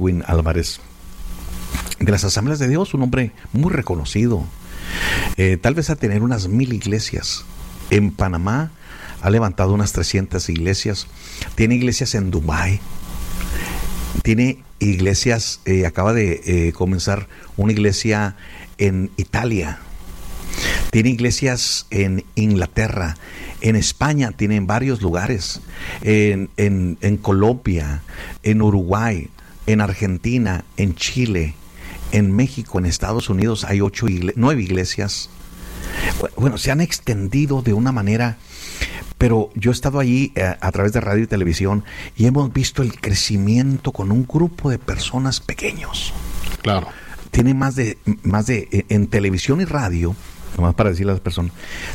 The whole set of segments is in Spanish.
Edwin Álvarez, de las Asambleas de Dios, un hombre muy reconocido, tal vez a tener unas 1000 iglesias. En Panamá ha levantado unas 300 iglesias, tiene iglesias en Dubái, tiene iglesias, acaba de comenzar una iglesia en Italia, tiene iglesias en Inglaterra, en España, tiene en varios lugares, en Colombia, en Uruguay, en Argentina, en Chile, en México, en Estados Unidos hay 9 iglesias. Bueno, se han extendido de una manera, pero yo he estado allí a través de radio y televisión y hemos visto el crecimiento con un grupo de personas pequeños. Claro. Tiene más de en televisión y radio, nomás para decirle a las personas,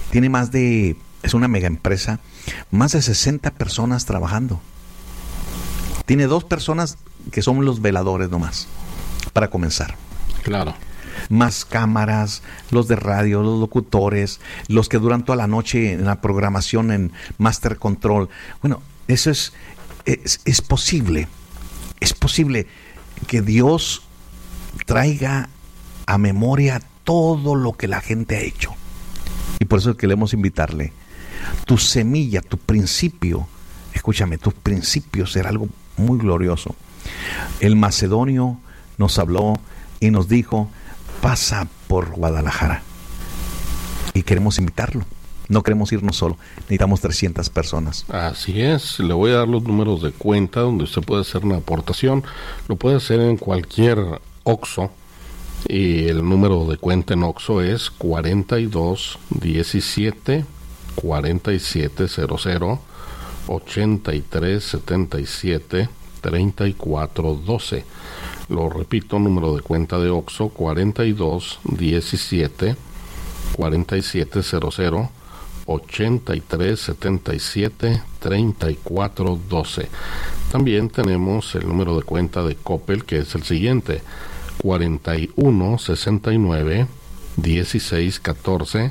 es una mega empresa, más de 60 personas trabajando. Tiene 2 personas que son los veladores nomás, para comenzar. Claro. Más cámaras, los de radio, los locutores, los que duran toda la noche en la programación en Master Control. Bueno, eso es posible. Es posible que Dios traiga a memoria todo lo que la gente ha hecho. Y por eso queremos invitarle. Tu semilla, tu principio, escúchame, tu principio será algo muy glorioso. El macedonio nos habló y nos dijo: pasa por Guadalajara. Y queremos invitarlo. No queremos irnos solo. Necesitamos 300 personas. Así es. Le voy a dar los números de cuenta donde usted puede hacer una aportación. Lo puede hacer en cualquier OXXO. Y el número de cuenta en OXXO es 42 17 47 00 83 77 34 12. Lo repito, número de cuenta de OXXO 42 17 47 00 83 77 34 12. También tenemos el número de cuenta de Coppel, que es el siguiente: 41 69 16 14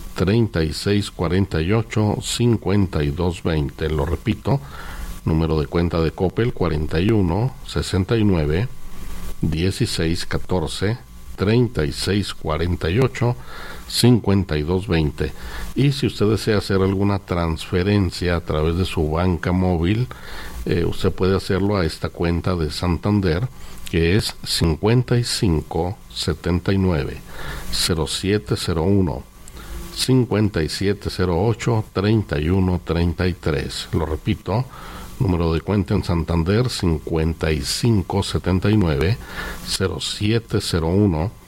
36 48 52 20. Lo repito, número de cuenta de Coppel 41 69 16 14 36 48 52 20. Y si usted desea hacer alguna transferencia a través de su banca móvil, usted puede hacerlo a esta cuenta de Santander, que es 55 79 0701 5708 31 33. Lo repito, número de cuenta en Santander 55 79 0701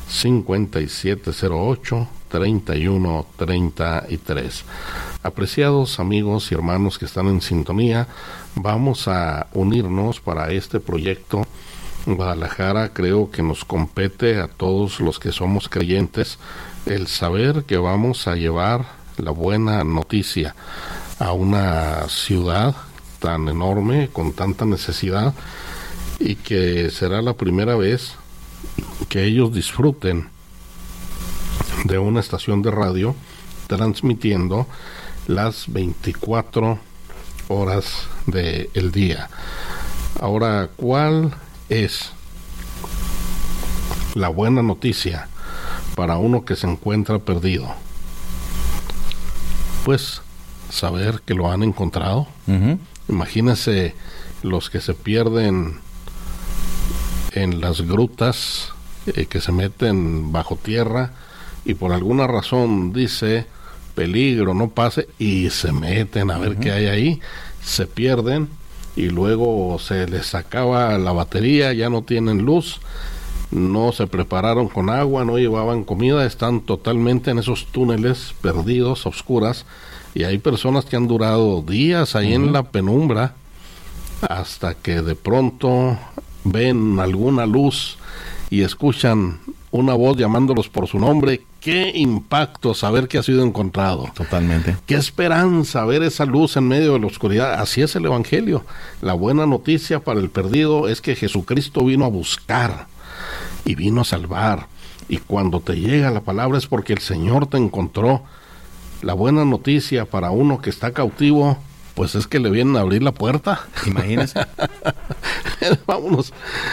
5708 31 33. Apreciados amigos y hermanos que están en sintonía, vamos a unirnos para este proyecto. Guadalajara, creo que nos compete a todos los que somos creyentes el saber que vamos a llevar la buena noticia a una ciudad tan enorme, con tanta necesidad, y que será la primera vez que ellos disfruten de una estación de radio transmitiendo las 24 horas del día. Ahora, ¿cuál es la buena noticia para uno que se encuentra perdido? Pues saber que lo han encontrado. Imagínese los que se pierden en las grutas, que se meten bajo tierra y por alguna razón dice peligro, no pase, y se meten a ver qué hay ahí, se pierden y luego se les acaba la batería, ya no tienen luz, no se prepararon con agua, no llevaban comida, están totalmente en esos túneles perdidos, a oscuras, y hay personas que han durado días ahí en la penumbra hasta que de pronto ven alguna luz y escuchan una voz llamándolos por su nombre. Qué impacto saber que ha sido encontrado. Totalmente. Qué esperanza ver esa luz en medio de la oscuridad. Así es el Evangelio. La buena noticia para el perdido es que Jesucristo vino a buscar y vino a salvar. Y cuando te llega la palabra es porque el Señor te encontró. La buena noticia para uno que está cautivo, pues es que le vienen a abrir la puerta. Imagínese. Vámonos